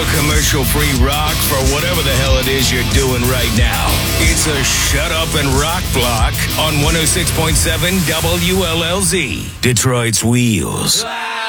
more commercial-free rock for whatever the hell it is you're doing right now. It's a Shut Up and Rock block on 106.7 WLLZ, Detroit's Wheels.